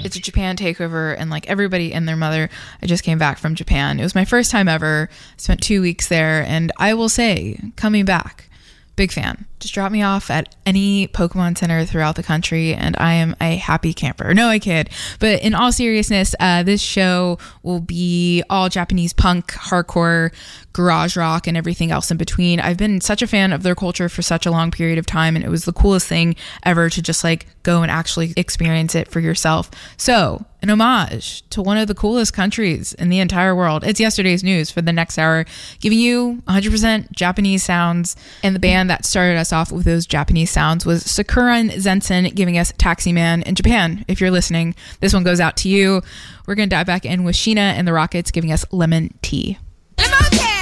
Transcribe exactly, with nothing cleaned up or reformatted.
It's a Japan takeover, and like everybody and their mother, I just came back from Japan. It was my first time ever. Spent two weeks there, and I will say, coming back, big fan. Just drop me off at any Pokemon Center throughout the country, and I am a happy camper. No, I kid. But in all seriousness, uh, this show will be all Japanese punk, hardcore, garage rock, and everything else in between. I've been such a fan of their culture for such a long period of time, and it was the coolest thing ever to just like go and actually experience it for yourself. So, an homage to one of the coolest countries in the entire world. It's Yesterday's News for the next hour, giving you one hundred percent Japanese sounds. And the band that started us off with those Japanese sounds was Sakuran Zensen, giving us Taxi Man in Japan. If you're listening, this one goes out to you. We're going to dive back in with Sheena and the Rockets, giving us Lemon Tea. Lemon Tea!